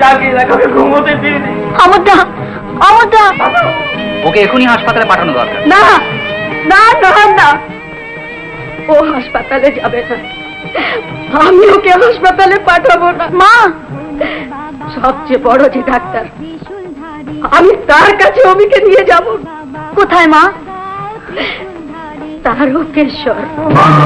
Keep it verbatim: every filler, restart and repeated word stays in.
জাগিয়ে রাখাকে ঘুমোতে দিন। আমরদা, আমরদা, ওকে এখনই হাসপাতালে পাঠানো দরকার। না না না না, ও হাসপাতালে যাবে না, আমি ওকে হাসপাতালে পাঠাবো না। মা, সবচেয়ে বড় যে ডাক্তার, আমি তার কাছে অমিকে নিয়ে যাব। কোথায় মা? তারকেশ্বর।